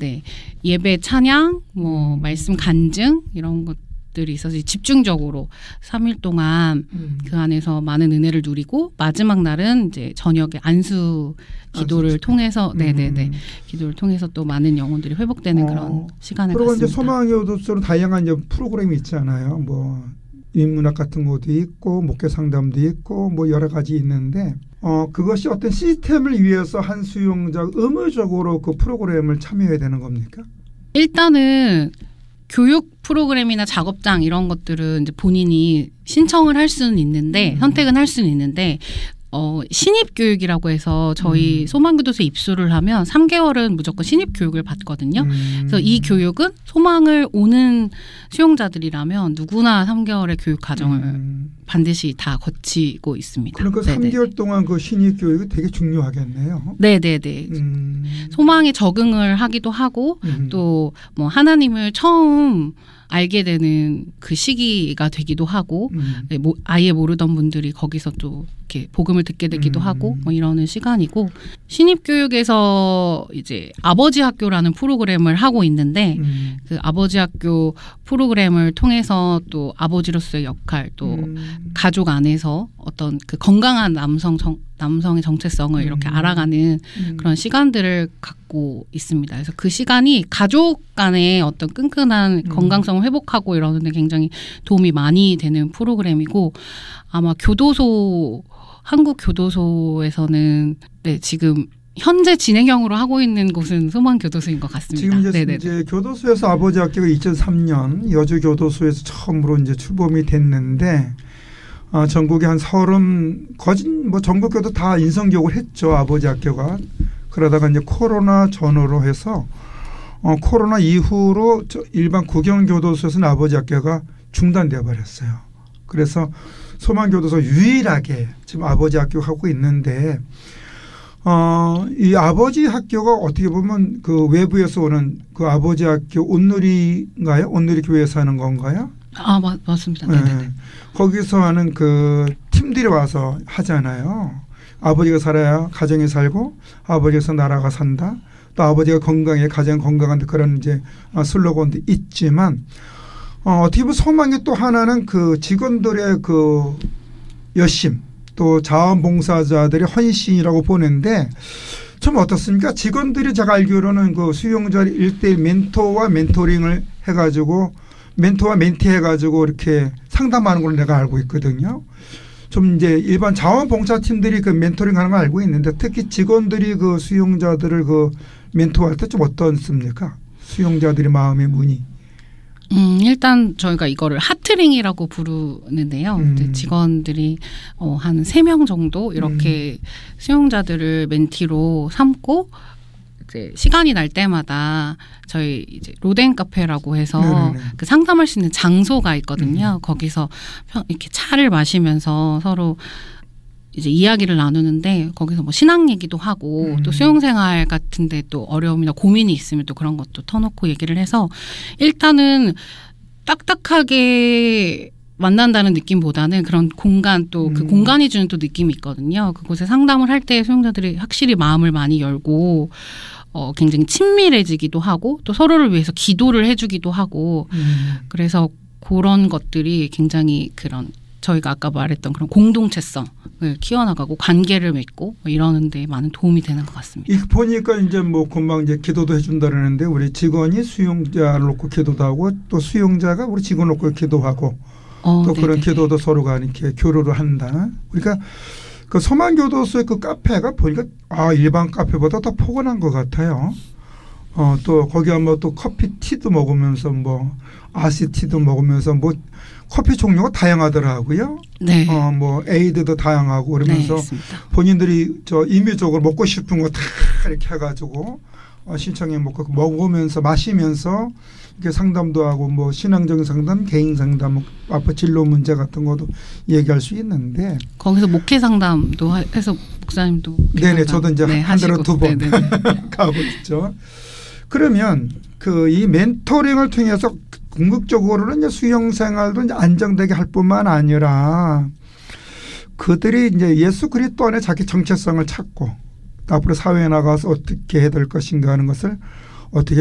네, 예배 찬양, 뭐 말씀 간증 이런 것들이 있어서 집중적으로 3일 동안 그 안에서 많은 은혜를 누리고 마지막 날은 이제 저녁에 안수 기도를 통해서 기도를 통해서 또 많은 영혼들이 회복되는 그런 시간을 그리고 갖습니다. 이제 소망교도소로 다양한 이제 프로그램이 있잖아요. 뭐 인문학 같은 것도 있고 목회 상담도 있고 뭐 여러 가지 있는데 그것이 어떤 시스템을 위해서 한 수용자가 의무적으로 그 프로그램을 참여해야 되는 겁니까? 일단은 교육 프로그램이나 작업장 이런 것들은 이제 본인이 신청을 할 수는 있는데 선택은 할 수는 있는데 신입교육이라고 해서 저희 소망교도소에 입소를 하면 3개월은 무조건 신입교육을 받거든요. 그래서 이 교육은 소망을 오는 수용자들이라면 누구나 3개월의 교육 과정을 반드시 다 거치고 있습니다. 그러니까 3개월 동안 그 신입교육이 되게 중요하겠네요. 네네네. 소망에 적응을 하기도 하고 또 뭐 하나님을 처음 알게 되는 그 시기가 되기도 하고 아예 모르던 분들이 거기서 또 이렇게 복음을 듣게 되기도 하고 뭐 이러는 시간이고 신입교육에서 이제 아버지 학교라는 프로그램을 하고 있는데 그 아버지 학교 프로그램을 통해서 또 아버지로서의 역할 또 가족 안에서 어떤 그 건강한 남성의 정체성을 이렇게 알아가는 그런 시간들을 갖고 있습니다. 그래서 그 시간이 가족 간의 어떤 끈끈한 건강성을 회복하고 이러는데 굉장히 도움이 많이 되는 프로그램이고 아마 한국 교도소에서는 지금 현재 진행형으로 하고 있는 곳은 소망교도소인 것 같습니다. 지금 이제 교도소에서 아버지 학교가 2003년 여주교도소에서 처음으로 이제 출범이 됐는데 전국에 한 30 뭐 전국교도 다 인성교육을 했죠. 아버지 학교가. 그러다가 이제 코로나 전후로 해서 코로나 이후로 일반 국영교도소에서는 아버지 학교가 중단되어 버렸어요. 그래서 소망교도소 유일하게 지금 아버지 학교 하고 있는데 이 아버지 학교가 어떻게 보면 그 외부에서 오는 그 아버지 학교 온누리인가요? 온누리 교회에서 하는 건가요? 맞습니다. 네. 거기서 하는 그 팀들이 와서 하잖아요. 아버지가 살아야 가정이 살고 아버지에서 나라가 산다. 또 아버지가 건강해 가정 건강한데 그런 이제 슬로건도 있지만 어떻게 보면 소망의 또 하나는 그 직원들의 그 열심 또 자원봉사자들의 헌신이라고 보는데 좀 어떻습니까? 직원들이 제가 알기로는 그 수용자를 1:1 멘토와 멘토링을 해가지고 멘토와 멘티 해가지고 이렇게 상담하는 걸로 내가 알고 있거든요. 좀 이제 일반 자원봉사팀들이 그 멘토링 하는 걸 알고 있는데 특히 직원들이 그 수용자들을 그 멘토할 때 좀 어떻습니까? 수용자들의 마음의 문의. 일단 저희가 이거를 하트링이라고 부르는데요. 직원들이 한 3명 정도 이렇게 수용자들을 멘티로 삼고 이제 시간이 날 때마다 저희 이제 로덴 카페라고 해서 그 상담할 수 있는 장소가 있거든요. 거기서 이렇게 차를 마시면서 서로 이제 이야기를 나누는데 거기서 뭐 신앙 얘기도 하고 또 수용생활 같은데 또 어려움이나 고민이 있으면 또 그런 것도 터놓고 얘기를 해서 일단은 딱딱하게 만난다는 느낌보다는 그런 공간 또 그 공간이 주는 또 느낌이 있거든요. 그곳에 상담을 할 때 수용자들이 확실히 마음을 많이 열고 굉장히 친밀해지기도 하고 또 서로를 위해서 기도를 해주기도 하고 그래서 그런 것들이 굉장히 그런 저희가 아까 말했던 그런 공동체성을 키워나가고 관계를 맺고 이러는 데 많은 도움이 되는 것 같습니다. 이거 보니까 이제 뭐 금방 이제 기도도 해준다 그러는데 우리 직원이 수용자를 놓고 기도도 하고 또 수용자가 우리 직원 놓고 기도하고 또 그런 기도도 서로가 이렇게 교류를 한다. 그러니까 그 소망교도소의 그 카페가 보니까 일반 카페보다 더 포근한 것 같아요. 또 거기 뭐 또 커피 티도 먹으면서 뭐 아시티도 먹으면서 뭐 커피 종류가 다양하더라고요. 네. 뭐 에이드도 다양하고 그러면서 네, 본인들이 저 임의적으로 먹고 싶은 거 다 이렇게 해가지고 신청해 먹으면서 마시면서 이렇게 상담도 하고 뭐 신앙적인 상담, 개인 상담, 앞으로 진로 문제 같은 것도 얘기할 수 있는데 거기서 목회 상담도 해서 목사님도 네네 저도 이제 한 달에 2번 가고 있죠. 그러면 그 이 멘토링을 통해서 궁극적으로는 이제 수용 생활도 이제 안정되게 할 뿐만 아니라 그들이 이제 예수 그리스도 안에 자기 정체성을 찾고 앞으로 사회에 나가서 어떻게 해야 될 것인가 하는 것을 어떻게